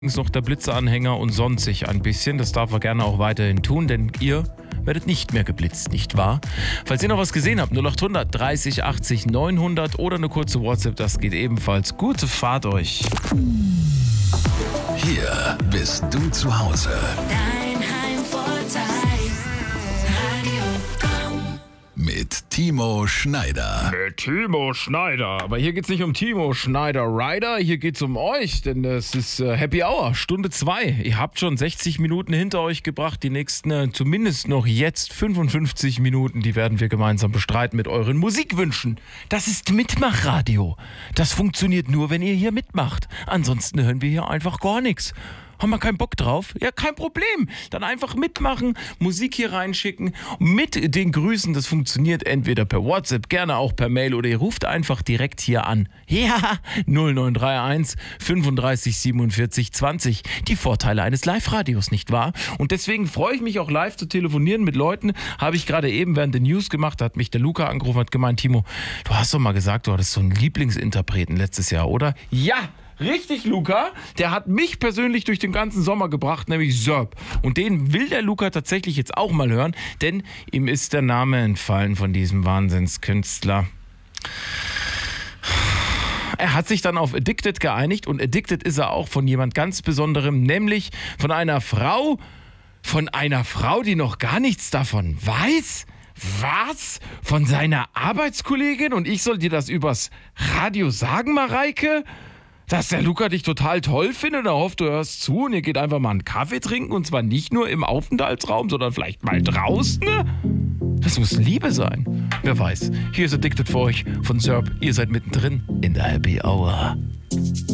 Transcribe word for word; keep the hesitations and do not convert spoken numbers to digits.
Ist noch der Blitzeranhänger und sonnt sich ein bisschen. Das darf er gerne auch weiterhin tun, denn ihr werdet nicht mehr geblitzt, nicht wahr? Falls ihr noch was gesehen habt, null acht hundert dreißig achtzig neunhundert oder eine kurze WhatsApp, das geht ebenfalls. Gute Fahrt euch. Hier bist du zu Hause. Dein Heimvorteil, Radio Komm. Mit Timo Schneider. Mit Timo Schneider. Aber hier geht's nicht um Timo Schneider Rider, hier geht's um euch, denn es ist äh, Happy Hour, Stunde zwei. Ihr habt schon sechzig Minuten hinter euch gebracht, die nächsten äh, zumindest noch jetzt fünfundfünfzig Minuten, die werden wir gemeinsam bestreiten mit euren Musikwünschen. Das ist Mitmachradio. Das funktioniert nur, wenn ihr hier mitmacht. Ansonsten hören wir hier einfach gar nichts. Haben wir keinen Bock drauf? Ja, kein Problem. Dann einfach mitmachen, Musik hier reinschicken, mit den Grüßen. Das funktioniert entweder per WhatsApp, gerne auch per Mail oder ihr ruft einfach direkt hier an. Ja, null neun drei eins fünfunddreißig siebenundvierzig zwanzig. Die Vorteile eines Live-Radios, nicht wahr? Und deswegen freue ich mich auch live zu telefonieren mit Leuten. Habe ich gerade eben während der News gemacht, da hat mich der Luca angerufen und hat gemeint, Timo, du hast doch mal gesagt, du hattest so einen Lieblingsinterpreten letztes Jahr, oder? Ja! Richtig, Luca. Der hat mich persönlich durch den ganzen Sommer gebracht, nämlich Zerb. Und den will der Luca tatsächlich jetzt auch mal hören, denn ihm ist der Name entfallen von diesem Wahnsinnskünstler. Er hat sich dann auf Addicted geeinigt und Addicted ist er auch von jemand ganz Besonderem, nämlich von einer Frau, von einer Frau, die noch gar nichts davon weiß. Was? Von seiner Arbeitskollegin? Und ich soll dir das übers Radio sagen, Mareike? Dass der Luca dich total toll findet, er hofft, du hörst zu und ihr geht einfach mal einen Kaffee trinken und zwar nicht nur im Aufenthaltsraum, sondern vielleicht mal draußen. Das muss Liebe sein. Wer weiß. Hier ist Addicted für euch von Zerb. Ihr seid mittendrin in der Happy Hour.